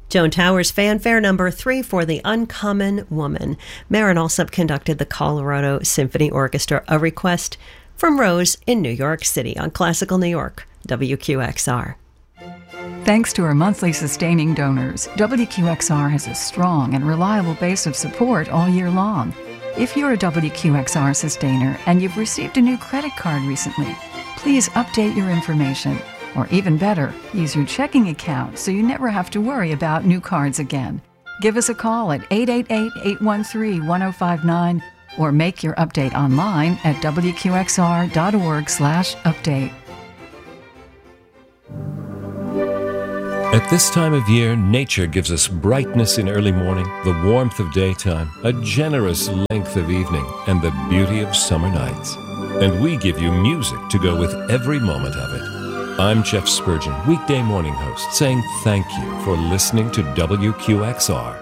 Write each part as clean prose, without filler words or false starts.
Joan Towers Fanfare number 3 for The Uncommon Woman. Marin Alsop conducted the Colorado Symphony Orchestra, a request from Rose in New York City on Classical New York, WQXR. Thanks to our monthly sustaining donors, WQXR has a strong and reliable base of support all year long. If you're a WQXR sustainer and you've received a new credit card recently, please update your information. Or even better, use your checking account so you never have to worry about new cards again. Give us a call at 888-813-1059 or make your update online at wqxr.org/update. At this time of year, nature gives us brightness in early morning, the warmth of daytime, a generous length of evening, and the beauty of summer nights. And we give you music to go with every moment of it. I'm Jeff Spurgeon, weekday morning host, saying thank you for listening to WQXR.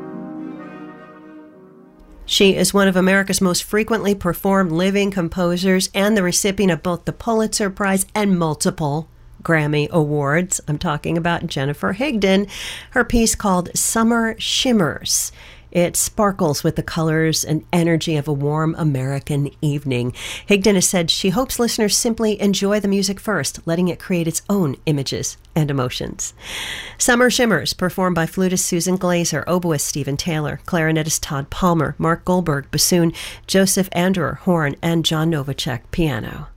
She is one of America's most frequently performed living composers and the recipient of both the Pulitzer Prize and multiple Grammy Awards. I'm talking about Jennifer Higdon. Her piece called Summer Shimmers. It sparkles with the colors and energy of a warm American evening. Higdon has said she hopes listeners simply enjoy the music first, letting it create its own images and emotions. Summer Shimmers, performed by flutist Susan Glazer, oboist Stephen Taylor, clarinetist Todd Palmer, Mark Goldberg, bassoon, Joseph Anderer, horn, and John Novacek, piano.